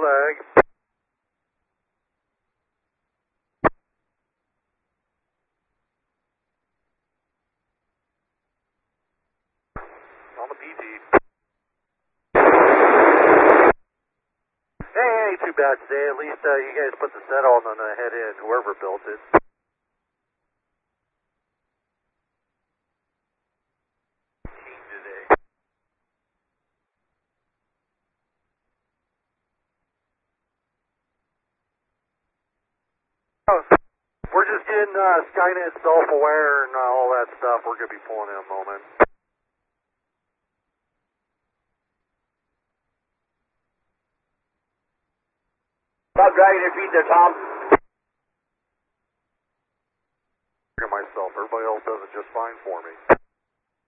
flag. On the PT. Hey, ain't too bad today. At least you guys put the set on the head end, whoever built it. Today. Oh, we're just getting Skynet self-aware and all that stuff. We're going to be pulling in a moment. Stop dragging your feet there, Tom. Myself. Everybody else does it just fine for me.